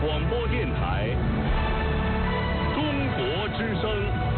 广播电台中国之声。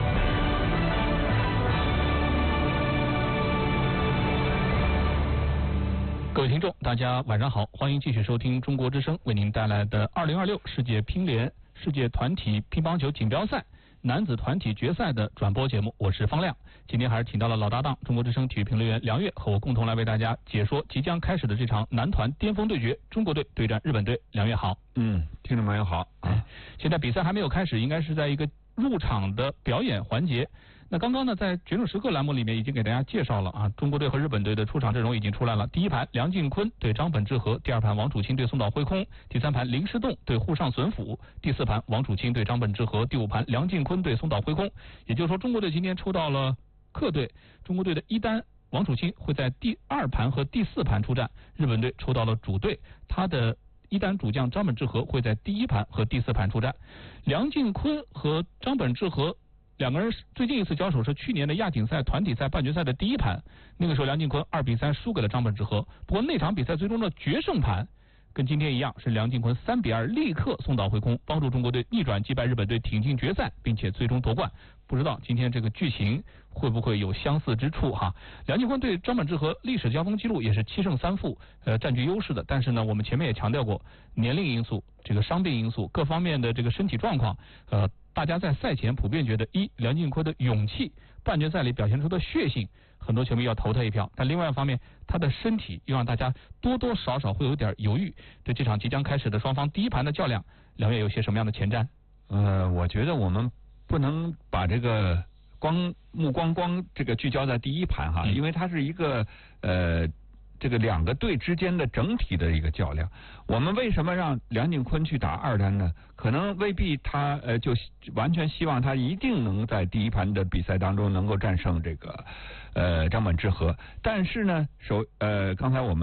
各位听众，大家晚上好，欢迎继续收听中国之声为您带来的2026世界乒联世界团体乒乓球锦标赛男子团体决赛的转播节目，我是方亮。今天还是请到了老搭档中国之声体育评论员梁越，和我共同来为大家解说即将开始的这场男团巅峰对决，中国队对战日本队。梁越好。 听众朋友好。 现在比赛还没有开始，应该是在一个入场的表演环节。那刚刚呢，在决胜时刻栏目里面已经给大家介绍了啊，中国队和日本队的出场阵容已经出来了。第一盘梁靖昆对张本智和，第二盘王楚钦对松岛辉空，第三盘林诗栋对沪上隼辅，第四盘王楚钦对张本智和，第五盘梁靖昆对松岛辉空。也就是说，中国队今天抽到了客队，中国队的一单王楚钦会在第二盘和第四盘出战，日本队抽到了主队，他的一单主将张本智和会在第一盘和第四盘出战。梁靖昆和张本智和两个人最近一次交手是去年的亚锦赛团体赛半决赛的第一盘，那个时候梁靖昆2-3输给了张本智和。不过那场比赛最终的决胜盘跟今天一样，是梁靖昆3-2力克松岛辉空，帮助中国队逆转击败日本队，挺进决赛，并且最终夺冠。不知道今天这个剧情会不会有相似之处哈？梁靖昆对张本智和历史交锋记录也是7胜3负，占据优势的。但是呢，我们前面也强调过，年龄因素、这个伤病因素、各方面的这个身体状况，大家在赛前普遍觉得，梁靖昆的勇气，半决赛里表现出的血性，很多球迷要投他一票。但另外一方面，他的身体又让大家多多少少会有点犹豫。对这场即将开始的双方第一盘的较量，梁越有些什么样的前瞻？ 我觉得我们不能把这个目光这个聚焦在第一盘哈，因为它是一个这个两个队之间的整体的一个较量。我们为什么让梁靖昆去打二单呢？可能未必他就完全希望他一定能在第一盘的比赛当中能够战胜这个张本智和。但是呢，刚才我们